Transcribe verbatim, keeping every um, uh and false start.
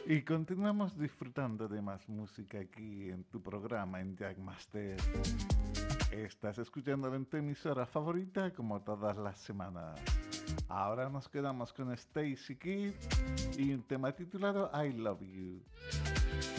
Y continuamos disfrutando de más música aquí en tu programa en Jackmaster. Estás escuchando en tu emisora favorita como todas las semanas. Ahora nos quedamos con Stacy Kidd y un tema titulado I Love You.